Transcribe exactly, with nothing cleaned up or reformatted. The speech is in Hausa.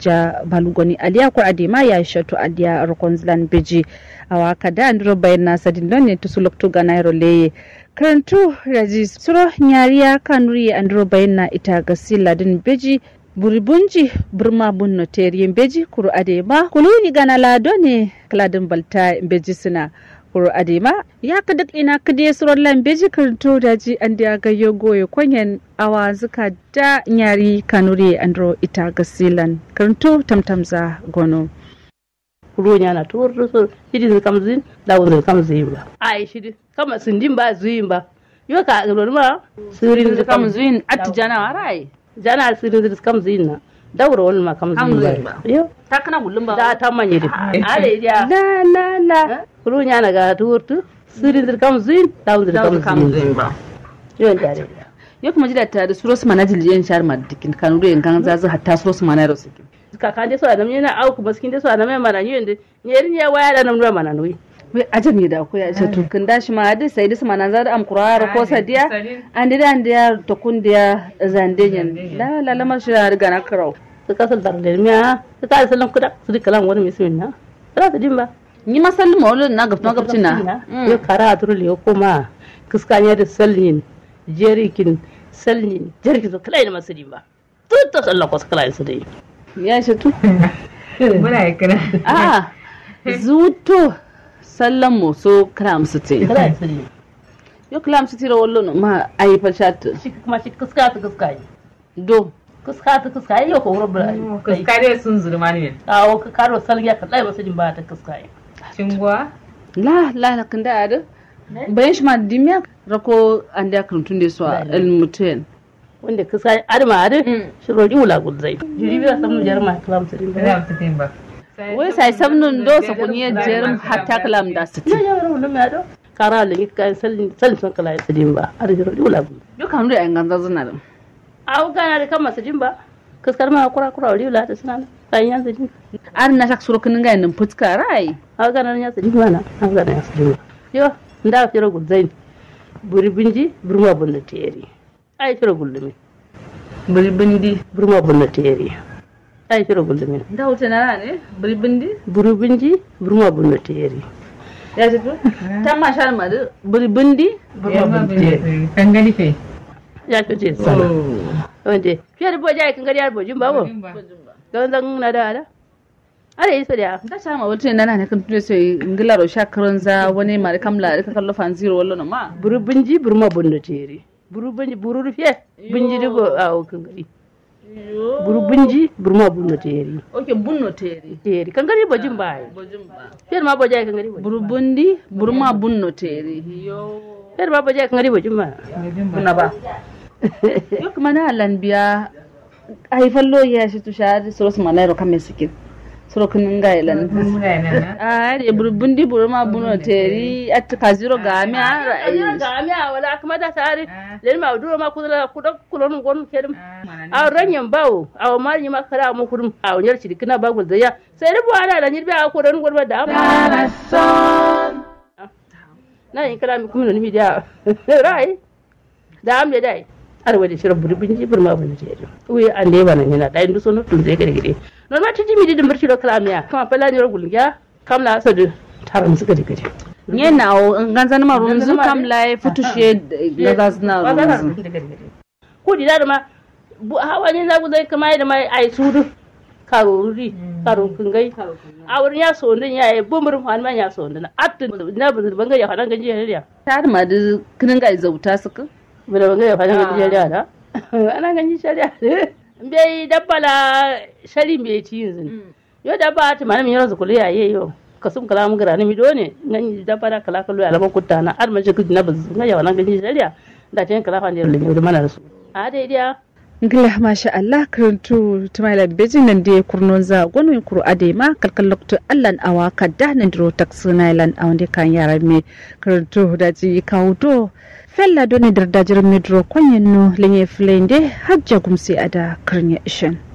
ja balugoni aliya ko adema ya shatu adiya rokonzlan beji awa kada andro bayna sadin don ne tusulokto ganairo leye karantu raji suro nyariya kanuri andro bayna ita gasila din beji buribunji burma bunno teriyen beji kuru adema kuluni gana lado ne kladin balta beji suna kuru adema ya kadak ina kade suron lan beji karantu daji andiya gayo goye kwanyen awa zuka da nyari kanuri andro ita gasilan karantu tamtamza gono runya na tur so shidi kamzin da wuzin kamzin ba ai shidi kama sindin ba zuyin ba yo ka ga ma sirin da kamzin atjana warai jana sirin da kamzin na daura wal ma kamzin ba yo ta kana gullum ba da ta manye da ale dia la la la runya na ga turtu sirin da kamzin da wuzin kamzin ba yo dare yo kuma jida ta da suros manajil jen shar madikin kanuru yan kan zazu hatta suros manaro suke kakan dai so adam yana auku baskin dai so adam mai mana yende yerin ya waya da nan ruwa mana noyi we aje me da ko ya ce to kin dashi ma dai sai dai mana za da am qur'ara ko sadiya an dai an da to kun da zandenyen la la la mashi da riga na karau su kasal dar da miya su ta sallan kuda su dikkalan wani mismin na za ta dimba ni masallin maulud na gafna gafcin na yo kara turle yo kuma kiskanya da sallin jerikin sallin jerki so kala ina masallin ba tutto sallan ko kala su dai ya shi tu muna yi kira a zuto sallan mu so kram su te yo kram su tira wallo ma ayi fashat shi kuma shi kuska ta kuska do kuska ta kuska yo ko rubra kuska dai sun zurma ne awo ka karo salgiya ka dai masajin ba ta kuska cingwa la la la kanda ada bayan shi ma dimya rako anda karantun da su ilmuten wanda ka sai arma ade shi rodi wula gulzai jiri biya samu jarma kalam sai ba wai sai samnun do sa kunye jerum hatta kalam da su ya ya ro na do kara le ka sallin sallin san kala sai ba ar rodi wula gul duka mu da yan ganza zuna da au kana da kan masajin ba kaskar ma kura kura rodi wula ta suna kan yan sajin ar na shak suro kin ga nan fuska rai au kana ya sajin mana au kana ya sajin yo nda fira gulzai buri binji burma bunna teri ai fira gullumi bulbindi burma bunna teri ai fira gullumi da wuce na ne bulbindi burubinji burma bunna teri ya ce to ta ma shar ma bulbindi burma bunna teri kan gani fe ya ce ce sana wanda fiye da boja kan gari har bojin bawo don zan na da ada are yi sadiya ta sha ma wuce na ne kan tude sai ngilaro shakaran za wani mari kamla ka kallo fan zero wallo ma burubinji burma bunna teri buru banji buru rufe binji dugo a kan gari buru binji burma bunno teri okay bunno teri teri kan gari bojin ba bojin ba fer ma boja kan gari buru bundi burma bunno teri yo fer ma boja kan gari bojin ba bunna ba yo kuma na lanbiya ai fallo ya shi tusha soro su malairo kame sikin soro kun ngailan ah de buru bundi burma bunno teri at kaziro gami a gami a wala kuma da tare len ma duro ma kudura kudak kulon gon kedum a ranyen bawo a mari ma kara mu kudum a wanyar ci dikina bagul da ya sai rubu ala da nyirbi a kodan gurba da na yin kara mi kuma ni da rai da am da dai arwa da shirin burbin ji burma bane ce uwe an ne bana yana dai ndu sono tun zai gare gare normal tiji mi didin barci do kalamiya kuma fala ne rogul ya kamla asadu tarin suka gare gare nye na o nganzan ma runzu kam lai futushe gazazna runzu ku di da ma hawa ne za ku zai kama da mai ai sudu karuri karo kungai a wurin ya so ndin ya yi bumurin hanman ya so ndin atun na banga ya fadan ganji ya tar ma da kinin ga zauta suka bada banga ya fadan ganji ya da ana ganji shari'a bai dabbala shari bai ci yanzu yo dabba ta mana min yanzu kulliya yayo kasum kala mu gara ni mi done nan dabba da kala kallo alama kutta na ar maje kudi na bazu ga yawan ganji shari'a da tin kala fa ne da mana rasu a dai dia ngila masha Allah karantu tumaila bejin nan da kurnon za gonu kuru adema kalkal lokto allan awa kadda nan dro taksuna lan awande kan yara me karantu da ji kawdo fella doni dardajir medro kwanyen no lenye flende hajja gumsi ada karnya ishin